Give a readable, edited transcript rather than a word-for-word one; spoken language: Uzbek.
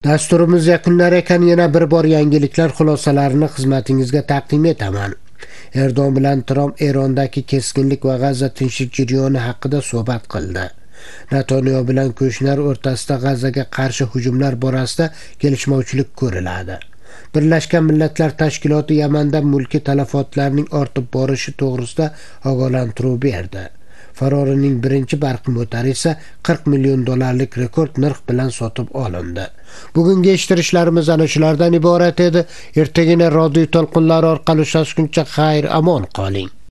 Dasturimiz yakunlar ekan yana bir bor yangiliklar xulosalarini xizmatingizga taqdim etaman. Erdo'g'an bilan Tramp Erondagi keskinlik va G'azza tinchlik jarayoni haqida suhbat qildi. Netanyahu bilan qo'shnilar o'rtasida G'azzaga qarshi hujumlar borasida kelishmovchilik ko'riladi. Birlashgan Millatlar Tashkiloti Yamanda mulkiy talafotlarning ortib borishi to'g'risida ogohlantiruv berdi. Farorining birinchi barq motari esa $40 million rekord narx bilan sotib olindi. Bugungi eshittirishlarimiz ana shulardan iborat edi. Ertagina radio to'lqinlari orqali uchrashguncha xayr amon qoling.